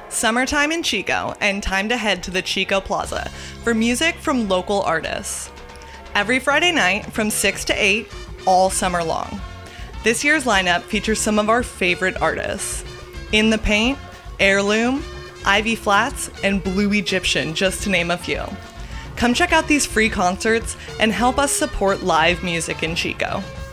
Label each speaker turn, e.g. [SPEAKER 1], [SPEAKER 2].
[SPEAKER 1] Summertime in Chico, and time to head to the Chico Plaza for music from local artists. Every Friday night from 6 to 8, all summer long. This year's lineup features some of our favorite artists: In the Paint, Heirloom, Ivy Flats, and Blue Egyptian, just to name a few. Come check out these free concerts and help us support live music in Chico.